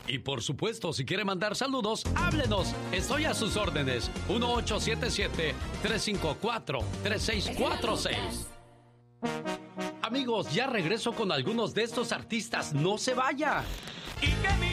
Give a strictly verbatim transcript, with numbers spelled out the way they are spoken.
Y por supuesto, si quiere mandar saludos, háblenos. Estoy a sus órdenes. uno ocho siete siete, tres cinco cuatro, tres seis cuatro seis. Amigos, ya regreso con algunos de estos artistas. No se vaya. ¿Y qué